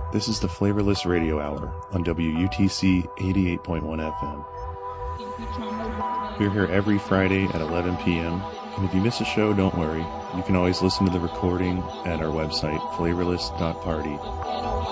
This is the Flavorless Radio Hour on WUTC 88.1 FM. We're here every Friday at 11 p.m., and if you miss a show, don't worry. You can always listen to the recording at our website, flavorless.party.